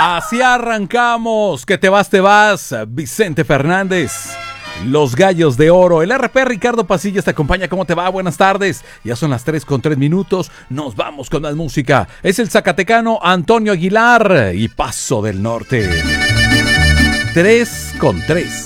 Así arrancamos. Que te vas, Vicente Fernández. Los Gallos de Oro. El RP Ricardo Pasillas te acompaña. ¿Cómo te va? Buenas tardes. Ya son las 3:03. Nos vamos con más música. Es el zacatecano Antonio Aguilar y Paso del Norte. 3:03.